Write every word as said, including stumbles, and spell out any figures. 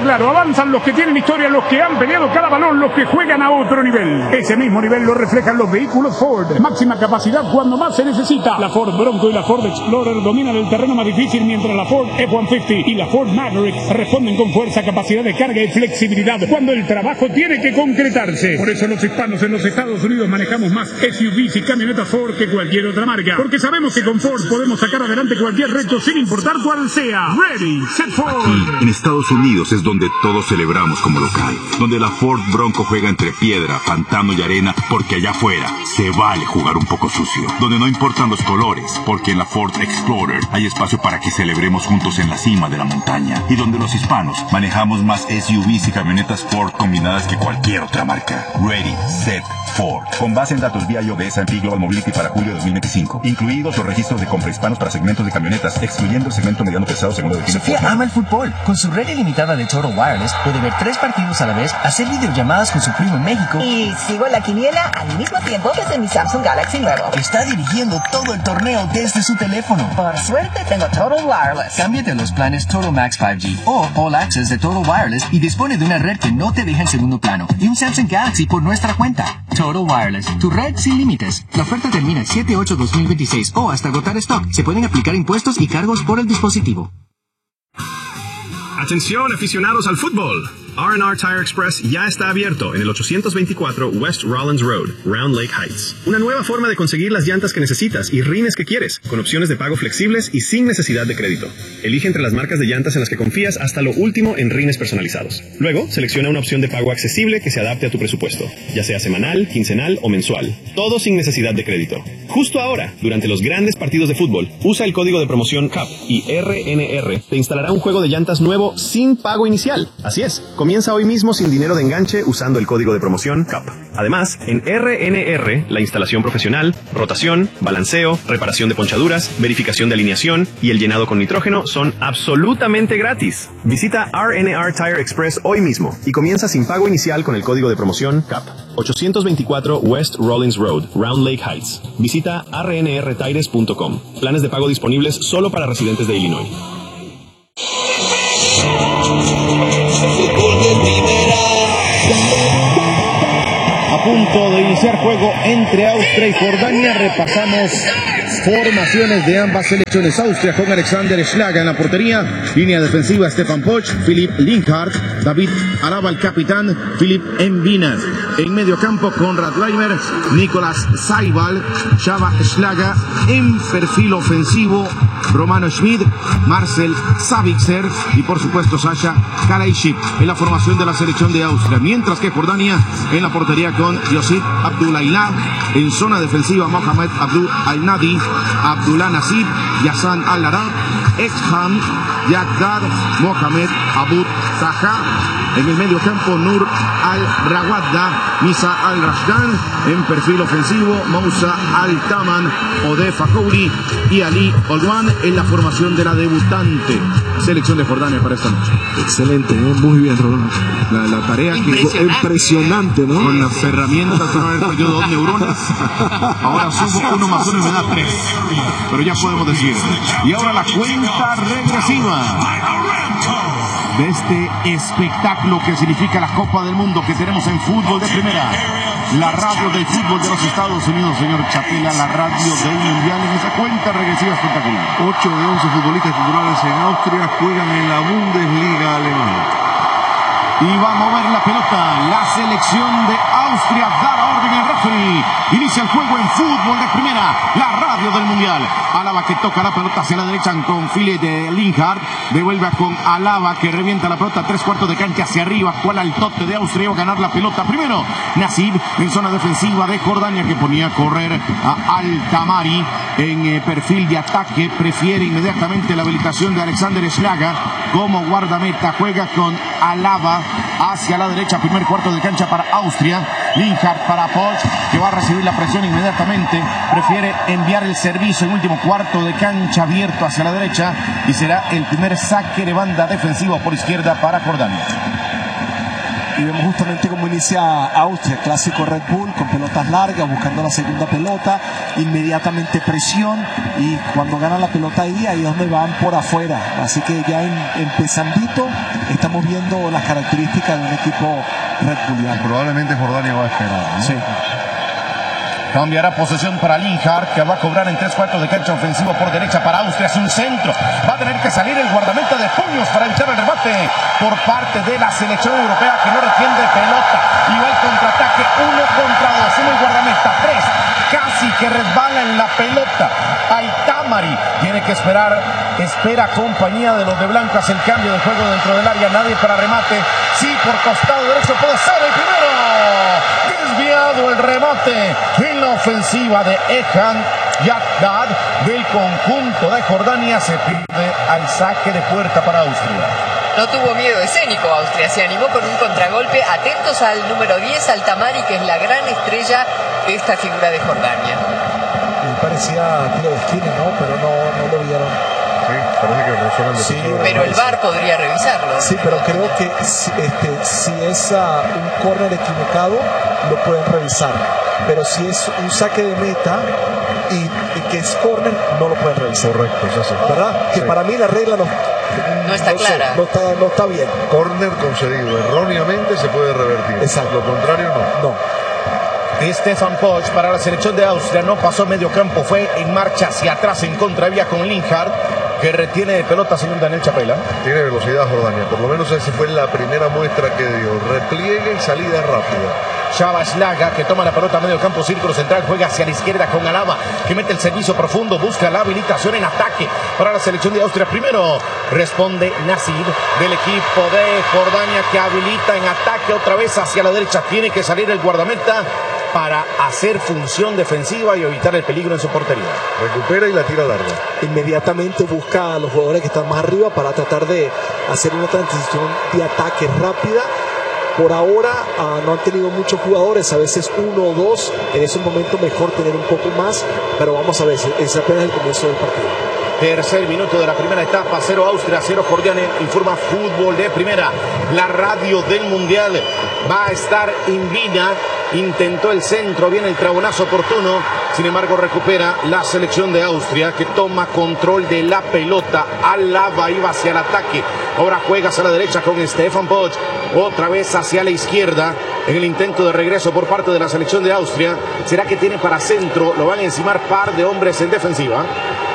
claro, avanzan los que tienen historia, los que han peleado cada balón, los que juegan a otro nivel. Ese mismo nivel lo reflejan los vehículos Ford. Máxima capacidad cuando más se necesita. La Ford Bronco y la Ford Explorer dominan el terreno más difícil, mientras la Ford F ciento cincuenta y la Ford Maverick responden con fuerza, capacidad de carga y flexibilidad cuando el trabajo tiene que concretarse. Por eso los hispanos en los Estados Unidos manejamos más S U Vs y camionetas Ford que cualquier otra marca, porque sabemos que con Ford podemos sacar adelante cualquier reto sin importar cuál sea. Ready, set, Ford. Aquí, en Estados Unidos, es donde todos celebramos como local, donde la Ford Bronco juega entre piedra, pantano y arena, porque allá afuera se vale jugar un poco sucio, donde no importan los colores, porque en la Ford Explorer hay espacio para que celebremos juntos en la cima de la montaña, y donde los hispanos manejamos más S U Vs y camionetas Ford combinadas que cualquier otra marca. Ready, set, Ford. Con base en datos vía de S and P Global Mobility para julio de dos mil veinticinco, incluidos los registros de compra hispanos para segmentos de camionetas, excluyendo el segmento mediano pesado segundo de Sofía ama el fútbol. Con su red ilimitada de Total Wireless puede ver tres partidos a la vez, hacer videollamadas con su primo en México y sigo la quiniela al mismo tiempo desde mi Samsung Galaxy nuevo. Está dirigiendo todo el torneo desde su teléfono. Por suerte tengo Total Wireless. Cámbiate a los planes Total Max cinco G o All Access de Total Wireless y dispone de una red que no te deja en segundo plano y un Samsung Galaxy por nuestra cuenta. Total Wireless, tu red sin límites. La oferta termina el siete ocho dos mil veintiséis o hasta agotar stock. Se pueden aplicar impuestos y cargos por el dispositivo. Atención, aficionados al fútbol. R and R Tire Express ya está abierto en el ochocientos veinticuatro West Rollins Road, Round Lake Heights. Una nueva forma de conseguir las llantas que necesitas y rines que quieres, con opciones de pago flexibles y sin necesidad de crédito. Elige entre las marcas de llantas en las que confías hasta lo último en rines personalizados. Luego, selecciona una opción de pago accesible que se adapte a tu presupuesto, ya sea semanal, quincenal o mensual. Todo sin necesidad de crédito. Justo ahora, durante los grandes partidos de fútbol, usa el código de promoción C A P y R N R te instalará un juego de llantas nuevo sin pago inicial. Así es, comienza hoy mismo sin dinero de enganche usando el código de promoción C A P. Además, en R N R, la instalación profesional, rotación, balanceo, reparación de ponchaduras, verificación de alineación y el llenado con nitrógeno son absolutamente gratis. Visita R N R Tire Express hoy mismo y comienza sin pago inicial con el código de promoción C A P. ochocientos veinticuatro West Rollins Road, Round Lake Heights. Visita r n r tires punto com. Planes de pago disponibles solo para residentes de Illinois. A punto de iniciar juego entre Austria y Jordania. Repasamos formaciones de ambas selecciones. Austria con Alexander Schlager en la portería. Línea defensiva: Stefan Poch, Philipp Linkhardt, David Alaba el capitán, Philipp Mbiner. En medio campo: Konrad Leimer, Nicolas Saibal, Chava Schlager. En perfil ofensivo: Romano Schmid, Marcel Sabitzer y por supuesto Sasha Karaishik en la formación de la selección de Austria. Mientras que Jordania en la portería con Yosif Abdullailab, en zona defensiva Mohamed Abdul Al-Nadi, Abdullah Nasib, Yassan Al-Arab, Exham, Yagdad, Mohamed Abud Zaha. En el medio campo Nur Al-Rawadda, Misa Al-Rashdan. En perfil ofensivo Moussa Al-Taman, Odef Akouri y Ali Olwan en la formación de la debutante selección de Jordania para esta noche. Excelente, ¿eh? Muy bien, Rolando. La, la tarea impresionante. Que impresionante, ¿no? Con las herramientas, no haber perdido dos neuronas. Ahora sumo uno más uno y me da tres. Pero ya podemos decir. Y ahora la cuenta regresiva de este espectáculo que significa la Copa del Mundo que tenemos en fútbol de primera. La radio del fútbol de los Estados Unidos, señor Chapela, la radio del Mundial en esa cuenta regresiva espectacular. ocho de once futbolistas titulares en Austria juegan en la Bundesliga alemana. Y va a mover la pelota la selección de Austria, da la orden al referee. Inicia el juego en fútbol de primera, la radio del Mundial. Alaba que toca la pelota hacia la derecha con Philipp de Linkhardt. Devuelve con Alaba que revienta la pelota tres cuartos de cancha hacia arriba. Cual al tote de Austria, va a ganar la pelota primero. Nasib en zona defensiva de Jordania que ponía a correr a Al-Tamari en eh, perfil de ataque. Prefiere inmediatamente la habilitación de Alexander Schlager como guardameta. Juega con Alaba hacia la derecha, primer cuarto de cancha para Austria. Linkhardt para Poch, que va a recibir la presión inmediatamente. Prefiere enviar el servicio en último cuarto de cancha abierto hacia la derecha y será el primer saque de banda defensivo por izquierda para Jordania. y vemos justamente cómo inicia Austria, clásico Red Bull, con pelotas largas, buscando la segunda pelota, inmediatamente presión, y cuando ganan la pelota ahí, ahí es donde van por afuera. Así que ya en, empezandito estamos viendo las características de un equipo Red Bulliano. Probablemente Jordania va a esperar, ¿no? Sí. Cambiará posesión para Linhart, que va a cobrar en tres cuartos de cancha, ofensivo por derecha para Austria. Es un centro. Va a tener que salir el guardameta de puños para evitar el remate por parte de la selección europea, que no defiende pelota. Y va el contraataque, uno contra dos. Uno el guardameta, tres. Casi que resbala en la pelota. Altamari tiene que esperar. Espera compañía de los de blancas el cambio de juego dentro del área. Nadie para remate. Sí, por costado derecho puede ser el primero. Desviado el remate en la ofensiva de Ehan Yatdad del conjunto de Jordania. Se pierde al saque de puerta para Austria. No tuvo miedo escénico Austria, se animó con un contragolpe. Atentos al número diez, Altamari, que es la gran estrella de esta figura de Jordania. Me parecía tiro de esquina, ¿no? Pero no, no lo vieron. Sí, parece que resuenan de sí, pero el V A R podría revisarlo. Sí, pero creo que si, este, si es uh, un córner equivocado, lo pueden revisar. Pero si es un saque de meta y, y que es córner, no lo pueden revisar. Correcto, eso sí. ¿Verdad? Sí. Que para mí la regla no, no está no clara. Sé, no, está, no está bien. Córner concedido erróneamente se puede revertir. Exacto. Lo contrario, no. No. Stefan Poch para la selección de Austria no pasó medio campo, fue en marcha hacia atrás en contravía con Linhart, que retiene de pelota señor Daniel Chapela. Tiene velocidad Jordania, por lo menos esa fue la primera muestra que dio, repliegue y salida rápida. Chava Slaga, que toma la pelota a medio campo, círculo central, juega hacia la izquierda con Alaba, que mete el servicio profundo, busca la habilitación en ataque para la selección de Austria. Primero responde Nasir del equipo de Jordania, que habilita en ataque otra vez hacia la derecha. Tiene que salir el guardameta para hacer función defensiva y evitar el peligro en su portería. Recupera y la tira larga. Inmediatamente busca a los jugadores que están más arriba para tratar de hacer una transición de ataque rápida. Por ahora uh, no han tenido muchos jugadores, a veces uno o dos. En ese momento mejor tener un poco más, pero vamos a ver, es apenas el comienzo del partido. Tercer minuto de la primera etapa, cero Austria, cero Jordania. Informa Fútbol de Primera. La radio del Mundial va a estar en Vina. Intentó el centro, viene el trabonazo oportuno. Sin embargo, recupera la selección de Austria, que toma control de la pelota. Alaba iba hacia el ataque. Ahora juega hacia la derecha con Stefan Poch. Otra vez hacia la izquierda en el intento de regreso por parte de la selección de Austria. ¿Será que tiene para centro? Lo van a encimar par de hombres en defensiva.